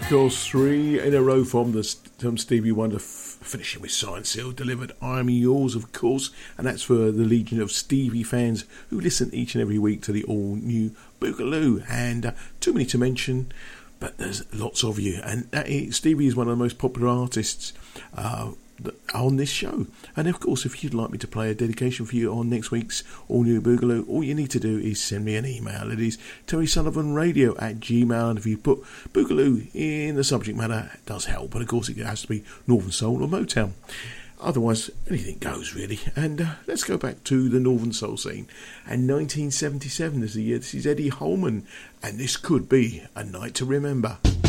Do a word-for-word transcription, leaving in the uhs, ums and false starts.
Of course, three in a row from the from Stevie Wonder, f- finishing with Signed, Sealed, Delivered, I'm Yours, of course, and that's for the legion of Stevie fans who listen each and every week to the all-new Boogaloo, and uh, too many to mention, but there's lots of you, and that is, Stevie is one of the most popular artists uh, on this show. And of course, if you'd like me to play a dedication for you on next week's All New Boogaloo, all you need to do is send me an email. It is terry sullivan radio at gmail, and if you put Boogaloo in the subject matter, it does help, but of course it has to be Northern Soul or Motown. Otherwise, anything goes, really. And uh, let's go back to the Northern Soul scene. And nineteen seventy-seven is the year. This is Eddie Holman, and this could be A Night to Remember.